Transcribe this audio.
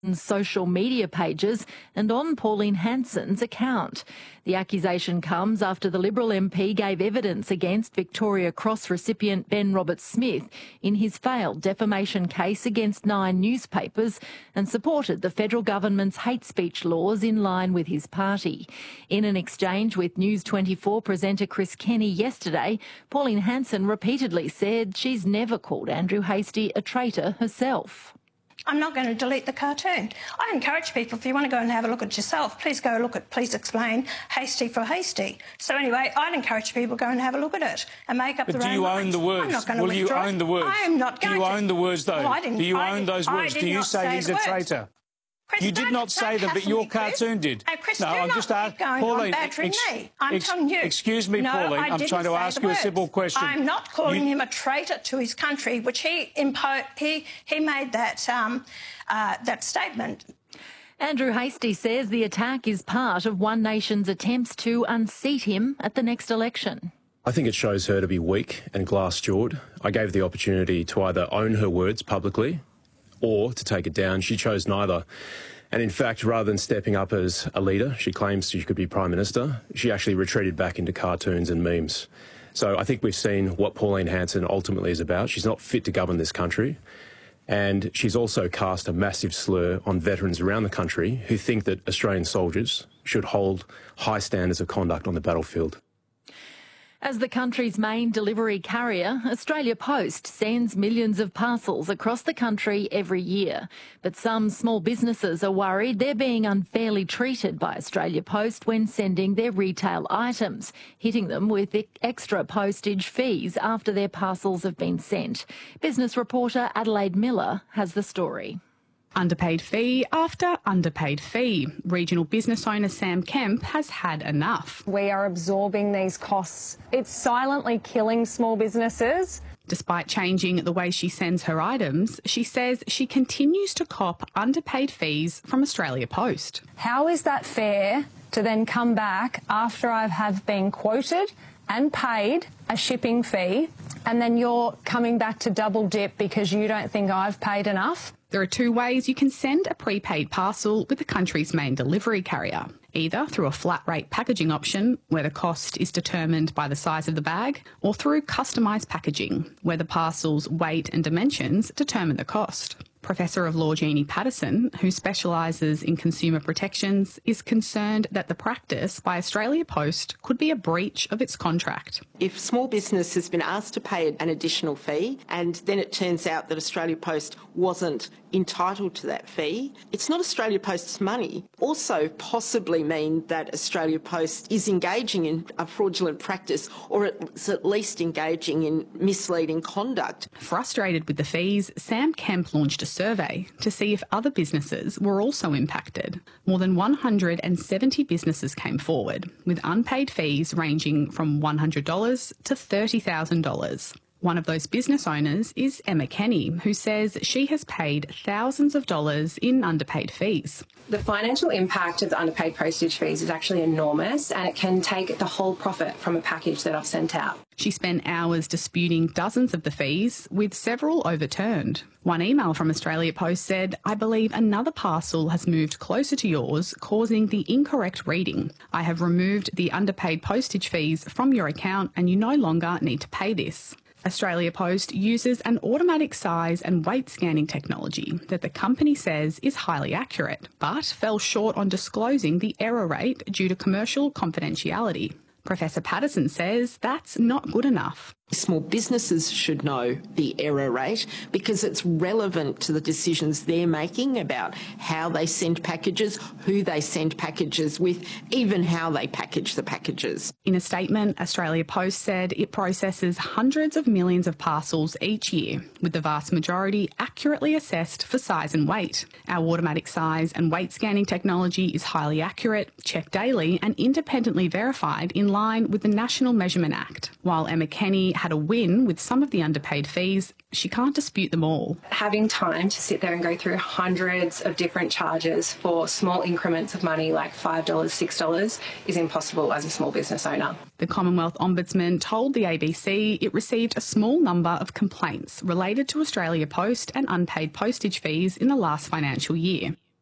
social media pages and on Pauline Hanson's account. The accusation comes after the Liberal MP gave evidence against Victoria Cross recipient Ben Roberts-Smith in his failed defamation case against 9 newspapers and supported the federal government's hate speech laws in line with his party. In an exchange with News 24 presenter Chris Kenny yesterday, Pauline Hanson repeatedly said she's never called Andrew Hastie a traitor herself. I'm not going to delete the cartoon. I encourage people, if you want to go and have a look at it yourself, please go look at Please Explain Hastie for Hastie. So anyway, I'd encourage people to go and have a look at it and make up their own minds. Do you own the words? I'm not going to Will you withdraw own the words? I am not going to. Do you own the words, though? Well, I didn't. Do you own those words? Do you say he's a traitor? Chris, you did not say them, but your cartoon did. Hey, Chris, no, do I'm not just keep going on badgering me. I'm telling you. Excuse me, no, Pauline. I'm trying to ask you a simple question. I'm not calling him a traitor to his country, which he made that that statement. Andrew Hastie says the attack is part of One Nation's attempts to unseat him at the next election. I think it shows her to be weak and glass-jawed. I gave her the opportunity to either own her words publicly or to take it down. She chose neither. And in fact, rather than stepping up as a leader, she claims she could be Prime Minister, she actually retreated back into cartoons and memes. So I think we've seen what Pauline Hanson ultimately is about. She's not fit to govern this country. And she's also cast a massive slur on veterans around the country who think that Australian soldiers should hold high standards of conduct on the battlefield. As the country's main delivery carrier, Australia Post sends millions of parcels across the country every year. But some small businesses are worried they're being unfairly treated by Australia Post when sending their retail items, hitting them with extra postage fees after their parcels have been sent. Business reporter Adelaide Miller has the story. Underpaid fee after underpaid fee. Regional business owner Sam Kemp has had enough. We are absorbing these costs. It's silently killing small businesses. Despite changing the way she sends her items, she says she continues to cop underpaid fees from Australia Post. How is that fair to then come back after I have been quoted and paid a shipping fee, and then you're coming back to double dip because you don't think I've paid enough? There are 2 ways you can send a prepaid parcel with the country's main delivery carrier. Either through a flat rate packaging option, where the cost is determined by the size of the bag, or through customised packaging, where the parcel's weight and dimensions determine the cost. Professor of Law Jeannie Patterson, who specialises in consumer protections, is concerned that the practice by Australia Post could be a breach of its contract. If small business has been asked to pay an additional fee and then it turns out that Australia Post wasn't entitled to that fee, it's not Australia Post's money. Also possibly mean that Australia Post is engaging in a fraudulent practice, or it's at least engaging in misleading conduct. Frustrated with the fees, Sam Kemp launched a survey to see if other businesses were also impacted. More than 170 businesses came forward, with unpaid fees ranging from $100 to $30,000. One of those business owners is Emma Kenny, who says she has paid thousands of dollars in underpaid fees. The financial impact of the underpaid postage fees is actually enormous, and it can take the whole profit from a package that I've sent out. She spent hours disputing dozens of the fees, with several overturned. One email from Australia Post said, "I believe another parcel has moved closer to yours, causing the incorrect reading. I have removed the underpaid postage fees from your account and you no longer need to pay this." Australia Post uses an automatic size and weight scanning technology that the company says is highly accurate, but fell short on disclosing the error rate due to commercial confidentiality. Professor Patterson says that's not good enough. Small businesses should know the error rate because it's relevant to the decisions they're making about how they send packages, who they send packages with, even how they package the packages. In a statement, Australia Post said it processes hundreds of millions of parcels each year, with the vast majority accurately assessed for size and weight. Our automatic size and weight scanning technology is highly accurate, checked daily and independently verified in line with the National Measurement Act. While Emma Kenny had a win with some of the underpaid fees, she can't dispute them all. Having time to sit there and go through hundreds of different charges for small increments of money like $5, $6 is impossible as a small business owner. The Commonwealth Ombudsman told the ABC it received a small number of complaints related to Australia Post and unpaid postage fees in the last financial year.